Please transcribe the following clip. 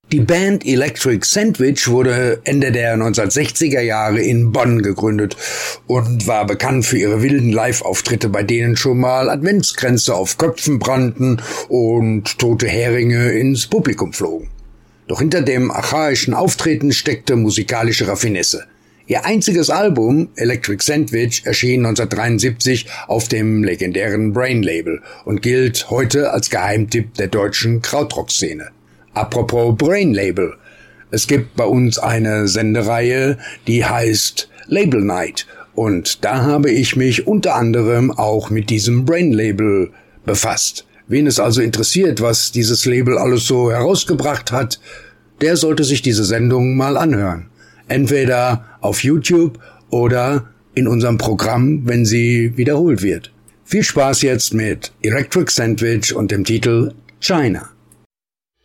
Die Band Electric Sandwich wurde Ende der 1960er Jahre in Bonn gegründet und war bekannt für ihre wilden Live-Auftritte, bei denen schon mal Adventskränze auf Köpfen brannten und tote Heringe ins Publikum flogen. Doch hinter dem archaischen Auftreten steckte musikalische Raffinesse. Ihr einziges Album, Electric Sandwich, erschien 1973 auf dem legendären Brain-Label und gilt heute als Geheimtipp der deutschen Krautrock-Szene. Apropos Brain-Label. Es gibt bei uns eine Sendereihe, die heißt Label Night. Und da habe ich mich unter anderem auch mit diesem Brain-Label befasst. Wen es also interessiert, was dieses Label alles so herausgebracht hat, der sollte sich diese Sendung mal anhören. Entweder auf YouTube oder in unserem Programm, wenn sie wiederholt wird. Viel Spaß jetzt mit Electric Sandwich und dem Titel China.